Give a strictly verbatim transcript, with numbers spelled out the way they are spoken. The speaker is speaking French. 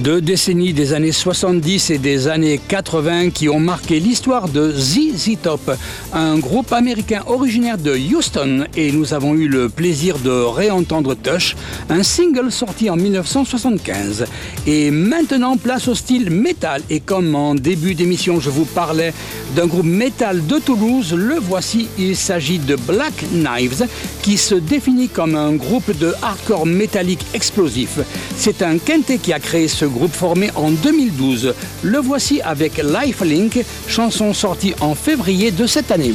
Deux décennies des années soixante-dix et des années quatre-vingts qui ont marqué l'histoire de Z Z Top, un groupe américain originaire de Houston, et nous avons eu le plaisir de réentendre Tush, un single sorti en mille neuf cent soixante-quinze. Et maintenant, place au style métal, et comme en début d'émission je vous parlais d'un groupe métal de Toulouse, le voici, il s'agit de Black Knives, qui se définit comme un groupe de hardcore métallique explosif. C'est un quintet qui a créé ce groupe formé en deux mille douze. Le voici avec Lifelink, chanson sortie en février de cette année.